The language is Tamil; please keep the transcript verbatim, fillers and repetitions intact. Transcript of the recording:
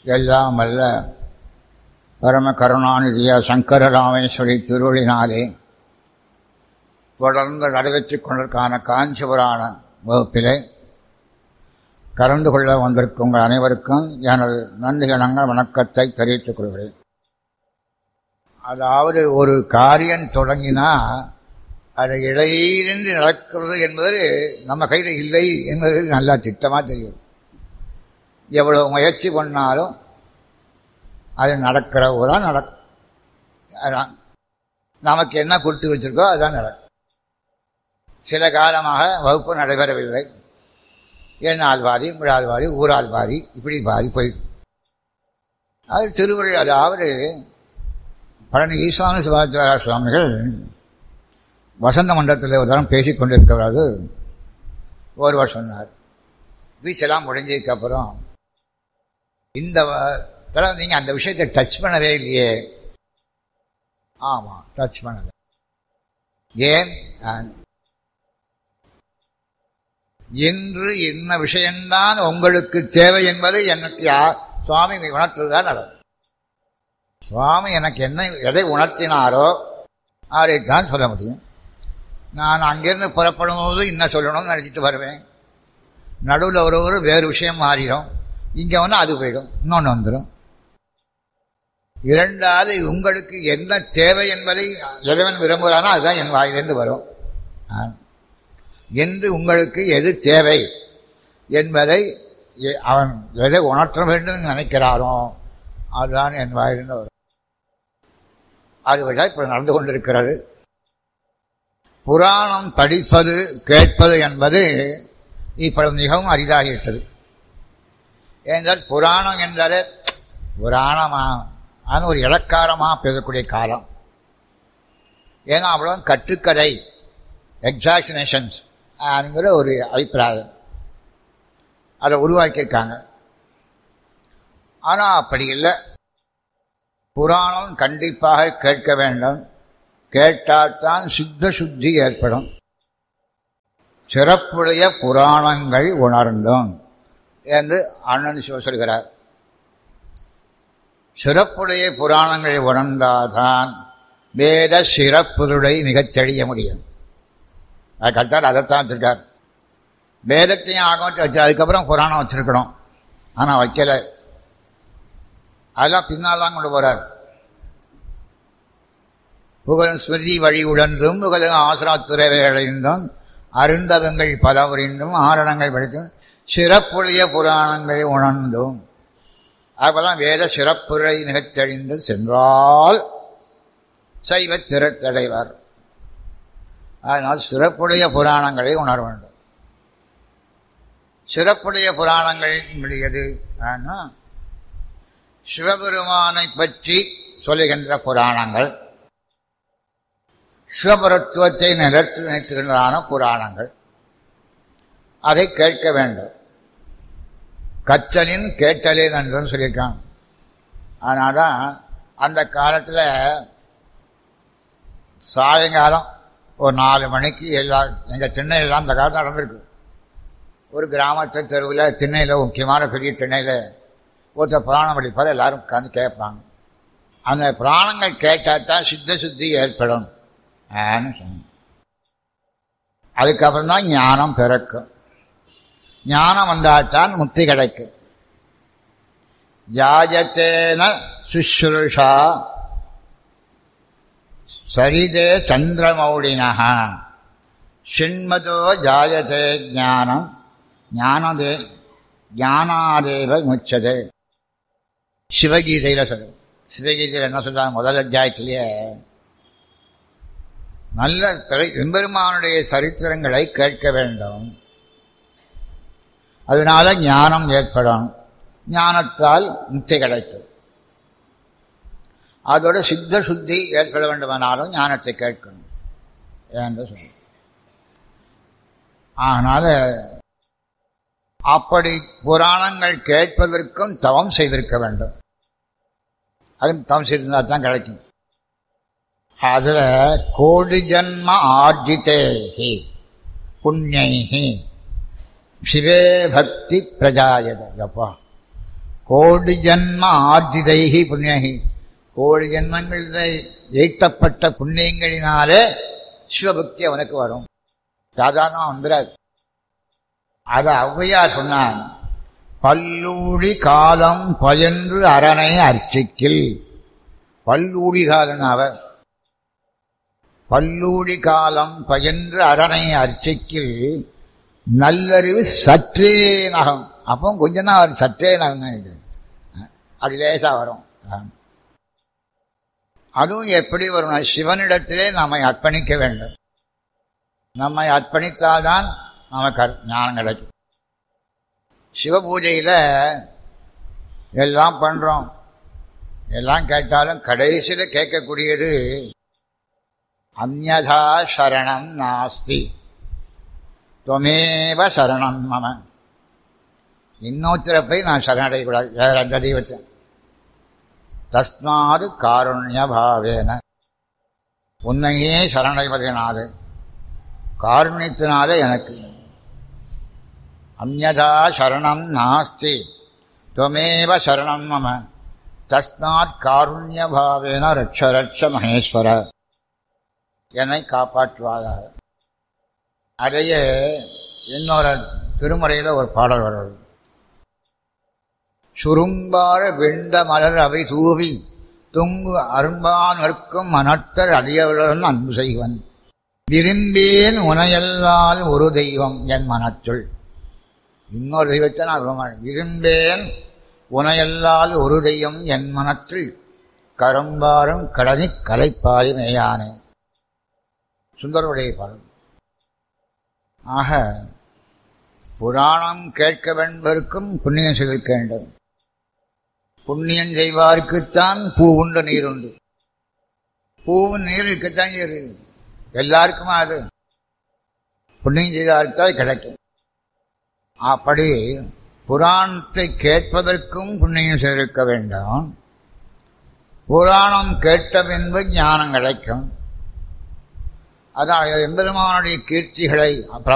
எல்லாம் அல்ல பரம கருணாநிதிய சங்கர ராமேஸ்வரி திருவள்ளினாலே தொடர்ந்து நடைபெற்றுக் கொண்டிருக்கான காஞ்சிபுராண வகுப்பிலே கலந்து கொள்ள வந்திருக்கும் உங்கள் அனைவருக்கும் எனது நன்றிகளான வணக்கத்தை தெரிவித்துக் கொள்கிறேன். அதாவது ஒரு காரியம் தொடங்கினா அதை இடையிலிருந்து நடக்கிறது என்பது நம்ம கையில் இல்லை என்பது நல்லா திட்டமாக தெரியும். எவ்வளவு முயற்சி பண்ணாலும் அது நடக்கிறவரா நடக் நமக்கு என்ன கொடுத்து வச்சிருக்கோ அதுதான் நடக்கும். சில காலமாக வகுப்பு நடைபெறவில்லை. என் ஆழ்வாரி உங்கள் ஆழ்வாரி ஊராழ்வாரி இப்படி பாதி போயிடும். அது திருவள்ளுவர். அதாவது பழனி ஈசான சிவாச்சாரிய சுவாமிகள் வசந்த மண்டலத்தில் ஒரு தரம் பேசிக் கொண்டிருக்கிறாரு. ஒருவர் சொன்னார், வீச்செல்லாம் முடிஞ்சதுக்கு அப்புறம் இந்த தடவை நீங்கள் அந்த விஷயத்தை டச் பண்ணவே இல்லையே. ஆமாம், டச் பண்ணல. ஏன்? இன்று என்ன விஷயம்தான் உங்களுக்கு தேவை என்பது எனக்கு யார் சுவாமி உணர்த்ததுதான் நடக்கும். சுவாமி எனக்கு என்ன எதை உணர்த்தினாரோ அதைத்தான் சொல்ல முடியும். நான் அங்கிருந்து புறப்படும் போது இன்னும் சொல்லணும்னு நினைச்சிட்டு வருவேன். நடுவில் ஒரு ஒரு வேறு விஷயம் மாறிடும். இங்கே வந்து அது போயிடும், இன்னொன்று வந்துடும். இரண்டாவது, உங்களுக்கு என்ன தேவை என்பதை இறைவன் விரும்புகிறானோ அதுதான் என் வாயிலிருந்து வரும். என்று உங்களுக்கு எது தேவை என்பதை அவன் எதை உணர்த்த வேண்டும் நினைக்கிறானோ அதுதான் என் வாயிலிருந்து வரும். அதுவரை இப்ப நடந்து கொண்டிருக்கிறது. புராணம் படிப்பது கேட்பது என்பது இப்பொழுது மிகவும் அரிதாகிவிட்டது. ஏனென்றால் புராணம் என்றாலே புராணமா அது ஒரு இலக்காரமாக பேசக்கூடிய காலம். ஏன்னா அவ்வளோ கட்டுக்கதை எக்ஸாக்சினேஷன்ஸ் அப்படிங்கிற ஒரு அபிப்பிராயம் அதை உருவாக்கியிருக்காங்க. ஆனால் அப்படி இல்லை. புராணம் கண்டிப்பாக கேட்க வேண்டும். கேட்டால்தான் சித்த சுத்தி ஏற்படும். சிறப்புடைய புராணங்கள் உணர்ந்தோம் என்று அண்ணன் சிவ சொல்கிறார். சிறப்புடைய புராணங்களை உணர்ந்தால்தான் வேத சிறப்புரை மிகச் தெளிய முடியும். அது கரெக்டாக அதைத்தான் வச்சிருக்கார். வேதத்தையும் ஆக வச்சு அதுக்கப்புறம் புராணம் வச்சிருக்கணும். ஆனால் வைக்கலை. அதெல்லாம் பின்னால் தான் கொண்டு போறார். புகழும் ஸ்மிருதி வழி உழன்றும் புகழும் ஆசிராத்துறைவைகளைந்தும் அருந்தவங்கள் பல புரிந்தும் ஆரணங்கள் படித்தும் சிறப்புடைய புராணங்களை உணர்ந்தும் அப்பெல்லாம் வேத சிறப்புரை மிகத் தெளிந்து சென்றால் சைவ திறத்தடைவார். அதனால் சிறப்புடைய புராணங்களை உணர வேண்டும். சிறப்புடைய புராணங்கள் எது? சிவபெருமானை பற்றி சொல்லுகின்ற புராணங்கள், சிவபரத்துவத்தை நிலத்து நிறுத்துகின்றன புராணங்கள். அதை கேட்க வேண்டும். கற்றலின் கேட்டலின் என்று சொல்லியிருக்காங்க. அதனால்தான் அந்த காலத்தில் சாயங்காலம் ஒரு நாலு மணிக்கு எல்லா எங்கள் திண்ணையெல்லாம் அந்த காலத்தில் நடந்திருக்கு. ஒரு கிராமத்து தெருவில் திண்ணையில் முக்கியமான பெரிய திண்ணையில் ஒருத்தர் புராணம் படிப்பார். எல்லாரும் உட்காந்து கேட்பாங்க. அந்த புராணங்கள் கேட்டால் தான் சித்த சுத்தி ஏற்படும். அதுக்கப்புறம் தான் ஞானம் பிறக்கும். ஞானம் வந்தால்தான் முக்தி கிடைக்கும். ஜாயத்தேன சுஷ்ருஷா சரிதே சந்திரமௌளினஹ ஷிண்மதோ ஜாயதே ஞானம் ஞானதே ஞானாதேவ முச்சதே. சிவகீதையில் சொல்ல சிவகீதையில் என்ன சொல்றாங்க? முதல் அத்தியாயத்திலேயே நல்ல எம்பெருமானுடைய சரித்திரங்களை கேட்க வேண்டும். அதனால ஞானம் ஏற்படும். ஞானத்தால் முக்தி கிடைக்கும். அதோட சித்த சுத்தி ஏற்பட வேண்டுமானாலும் ஞானத்தை கேட்கணும் என்று சொல்ல. அதனால அப்படி புராணங்கள் கேட்பதற்கும் தவம் செய்திருக்க வேண்டும். அது தவம் செய்திருந்தால் தான் கிடைக்கும். அதுல கோடி ஜன்ம ஆர்ஜிதேஹி புண்ணியைஹி சிவே பக்தி பிரஜாயத. அப்பா கோடி ஜன்ம ஆர்ஜிதைகி புண்ணியகி, கோடி ஜென்மங்களில் எய்த்தப்பட்ட புண்ணியங்களினாலே சிவபக்தி அவனுக்கு வரும். சாதாரணமாக வந்துடாது. அதை ஔவையார் சொன்னான், பல்லூழி காலம் பயன்று அரணை அர்ச்சிக்கில். பல்லூழி காலம் அவ பல்லூழி காலம் பயன்று அரணை அர்ச்சிக்கில் நல்லறிவு சற்றே நகம். அப்போ கொஞ்சம் தான் வரும், சற்றே நகம் இது அப்படி லேசா வரும். அதுவும் எப்படி வரும்? சிவனிடத்திலே நம்மை அர்ப்பணிக்க வேண்டும். நம்மை அர்ப்பணித்தால்தான் நமக்கு ஞானம் கிடைக்கும். சிவ பூஜையில எல்லாம் பண்றோம், எல்லாம் கேட்டாலும் கடைசியில் கேட்கக்கூடியது அந்யதா சரணம் நாஸ்தி துவமேவ சரணம் மம. இன்னொருத்தரை போய் நான் சரணடையக்கூடாது வேற அந்த தெய்வத்தை. தஸ்மாது காருண்ய பாவேன, உன்னையே சரணடைவதனால காருண்யத்தினாலே எனக்கு. அந்யதா சரணம் நாஸ்தி துவமேவ சரணம் மம தஸ்மாத் காருண்ய பாவேன ரட்ச ரட்ச மகேஸ்வர, என்னை காப்பாற்றுவாயாக. அதையே இன்னொரு திருமுறையில் ஒரு பாடல் வருவது, சுரும்பார வெண்ட மலர் அவை தூவி துங்கு அரும்பான் நிற்கும் மனத்தர் அடியவருடன் அன்பு செய்வன், விரும்பேன் உனையல்லால் ஒரு தெய்வம் என் மனத்துள். இன்னொரு தெய்வத்தை நான் விரும்பேன் உனையல்லால் ஒரு தெய்வம் என் மனத்துள் கரும்பாரும் கடனி கலைப்பாரி மேயானே. சுந்தரருடைய பாடல். ஆக புராணம் கேட்க வேண்டவருக்கும் புண்ணியம் செய்திருக்க வேண்டும். புண்ணியம் செய்வாருக்குத்தான் பூ உண்டு நீர் உண்டு. பூவும் நீர் இருக்கத்தான் செய்யுது, எல்லாருக்குமா அது புண்ணியம் செய்தால்தான் கிடைக்கும். அப்படி புராணத்தை கேட்பதற்கும் புண்ணியம் செய்திருக்க வேண்டும். புராணம் கேட்ட பின்பு ஞானம் கிடைக்கும். அதான் எம்பெருமானுடைய கீர்த்திகளை